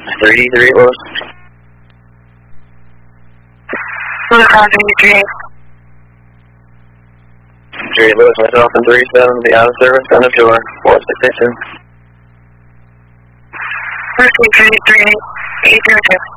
383 Lewis. Jerry Lewis, myself and 37, be out of service, on the shore, 4682. 383, 802.